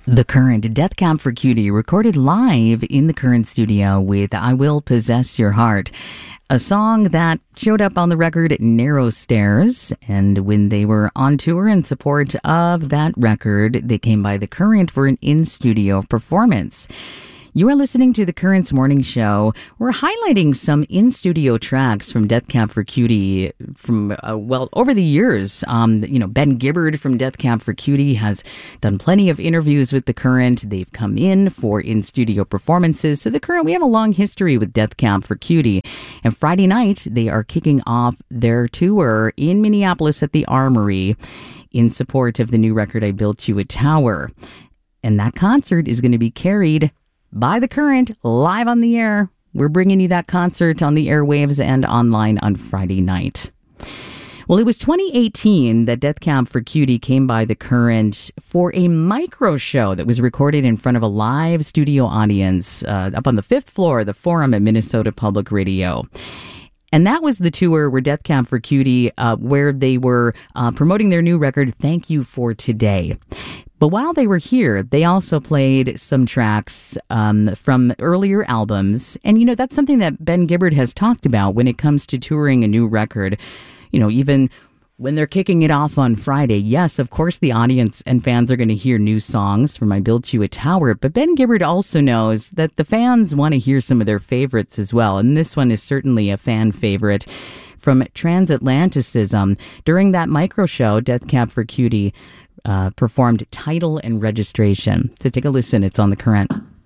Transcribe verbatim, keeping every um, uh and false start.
The Current, Death Cab for Cutie, recorded live in the Current studio with I Will Possess Your Heart, a song that showed up on the record Narrow Stairs, and when they were on tour in support of that record, they came by The Current for an in-studio performance. You are listening to The Current's Morning Show. We're highlighting some in-studio tracks from Death Cab for Cutie from, uh, well, over the years. Um, you know, Ben Gibbard from Death Cab for Cutie has done plenty of interviews with The Current. They've come in for in-studio performances. So The Current, we have a long history with Death Cab for Cutie. And Friday night, they are kicking off their tour in Minneapolis at the Armory in support of the new record, I Built You a Tower. And that concert is going to be carried by The Current, live on the air. We're bringing you that concert on the airwaves and online on Friday night. Well, it was twenty eighteen that Death Cab for Cutie came by The Current for a micro show that was recorded in front of a live studio audience uh, up on the fifth floor of the Forum at Minnesota Public Radio. And that was the tour where Death Cab for Cutie, uh, where they were uh, promoting their new record, Thank You for Today. But while they were here, they also played some tracks um, from earlier albums. And, you know, that's something that Ben Gibbard has talked about when it comes to touring a new record. You know, even when they're kicking it off on Friday, yes, of course, the audience and fans are going to hear new songs from I Built You a Tower. But Ben Gibbard also knows that the fans want to hear some of their favorites as well. And this one is certainly a fan favorite from Transatlanticism. During that micro show, Death Cab for Cutie Uh, performed Title and Registration. So take a listen. It's on The Current.